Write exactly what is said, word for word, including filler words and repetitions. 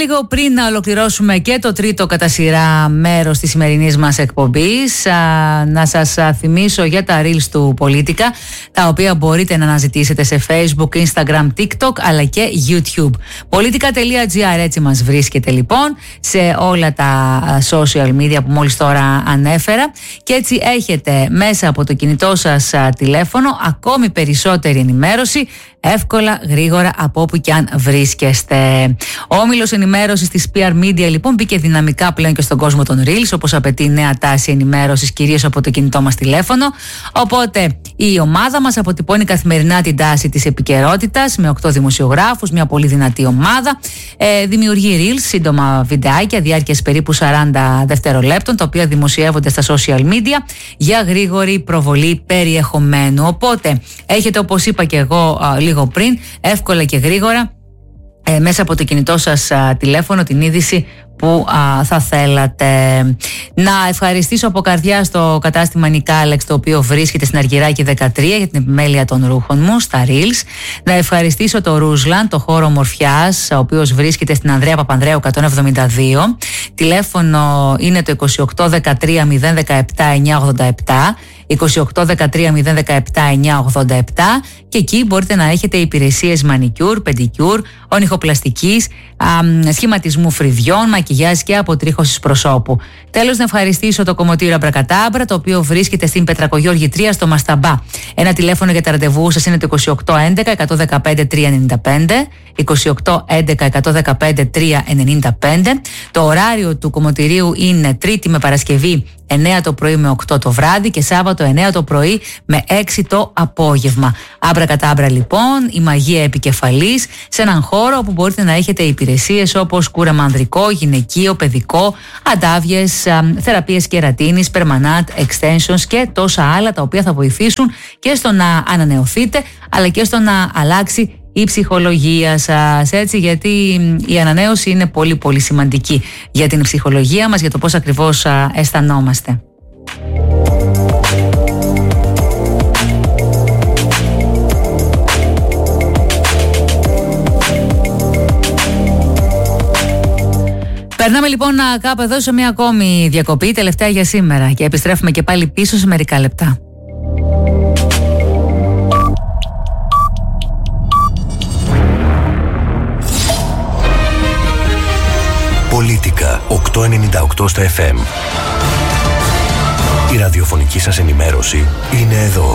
λίγο πριν να ολοκληρώσουμε και το τρίτο κατά σειρά μέρος της σημερινής μας εκπομπής, να σας θυμίσω για τα Reels του Πολίτικα, τα οποία μπορείτε να αναζητήσετε σε Facebook, Instagram, TikTok αλλά και YouTube. Πολίτικα τελεία gr, έτσι μας βρίσκεται λοιπόν σε όλα τα social media που μόλις τώρα ανέφερα, και έτσι έχετε μέσα από το κινητό σας τηλέφωνο ακόμη περισσότερη ενημέρωση, εύκολα, γρήγορα, από όπου και αν βρίσκεστε. Ο όμιλος ενημέρωσης της πι αρ Media λοιπόν μπήκε δυναμικά πλέον και στον κόσμο των Reels, όπως απαιτεί η νέα τάση ενημέρωσης, κυρίως από το κινητό μας τηλέφωνο. Οπότε η ομάδα μας αποτυπώνει καθημερινά την τάση της επικαιρότητας με οκτώ δημοσιογράφους, μια πολύ δυνατή ομάδα. Ε, δημιουργεί Reels, σύντομα βιντεάκια διάρκειας περίπου σαράντα δευτερολέπτων, τα οποία δημοσιεύονται στα social media για γρήγορη προβολή περιεχομένου. Οπότε έχετε, όπως είπα και εγώ α, λίγο πριν, εύκολα και γρήγορα ε, μέσα από το κινητό σας α, τηλέφωνο την είδηση που α, θα θέλατε. Να ευχαριστήσω από καρδιά στο κατάστημα Νικάλεξ, το οποίο βρίσκεται στην Αργυράκη δεκατρία, για την επιμέλεια των ρούχων μου στα Reels. Να ευχαριστήσω το Ρούσλαν, το χώρο ομορφιάς, ο οποίος βρίσκεται στην Ανδρέα Παπανδρέου εκατόν εβδομήντα δύο. Τηλέφωνο είναι το είκοσι οκτώ δεκατρία μηδέν δεκαεπτά εννιακόσια ογδόντα επτά, είκοσι οκτώ δεκατρία μηδέν δεκαεπτά εννιακόσια ογδόντα επτά, και εκεί μπορείτε να έχετε υπηρεσίες μανικιούρ, πεντικιούρ, ονυχοπλαστικής, σχηματισμού φρυδιών, μακιγιάζ και αποτρίχωσης προσώπου. Τέλος, να ευχαριστήσω το κομμωτήριο Αμπρακατάμπρα, το οποίο βρίσκεται στην Πετρακογιώργη τρία στο Μασταμπά. Ένα τηλέφωνο για τα ραντεβού σας είναι το είκοσι οκτώ έντεκα εκατόν δεκαπέντε τριακόσια ενενήντα πέντε, είκοσι οκτώ έντεκα εκατόν δεκαπέντε τριακόσια ενενήντα πέντε. Το ωράριο του κομμωτηρίου είναι Τρίτη με Παρασκευή εννέα το πρωί με οκτώ το βράδυ και Σάββατο εννέα το πρωί με έξι το απόγευμα. Άμπρακατάμπρα λοιπόν, η μαγεία επικεφαλής, σε έναν χώρο όπου μπορείτε να έχετε υπηρεσίες όπως κούρεμα ανδρικό, γυναικείο, παιδικό, αντάβιες, θεραπείες κερατίνης, περμανάτ, extensions και τόσα άλλα, τα οποία θα βοηθήσουν και στο να ανανεωθείτε αλλά και στο να αλλάξει η ψυχολογία σας, έτσι, γιατί η ανανέωση είναι πολύ πολύ σημαντική για την ψυχολογία μας, για το πώς ακριβώς α, αισθανόμαστε. Περνάμε λοιπόν κάπου εδώ σε μια ακόμη διακοπή, τελευταία για σήμερα, και επιστρέφουμε και πάλι πίσω σε μερικά λεπτά. Πολίτικα οκτακόσια ενενήντα οκτώ στα εφ εμ. Η ραδιοφωνική σας ενημέρωση είναι εδώ.